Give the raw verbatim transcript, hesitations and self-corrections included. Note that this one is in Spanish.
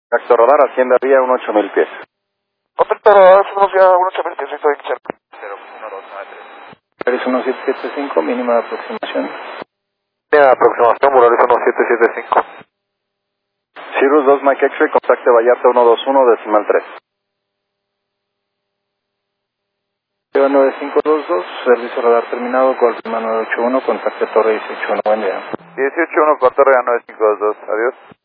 Contacto radar, Hacienda Vía, un ocho mil pies. Contacto radar, somos ya un ocho mil pies, estoy en cerca. cero uno dos nueve tres. Eres uno siete siete cinco, mínima de aproximación. Mira, aproximación, Morales uno siete siete cinco. Cirrus dos Mike X-Ray, contacte Vallarta uno dos uno, decimal tres. nueve cinco dos dos, servicio radar terminado, Golf nueve ocho uno, contacte Torre dieciocho uno, buen día. dieciocho uno con Torre nueve cinco dos dos, adiós.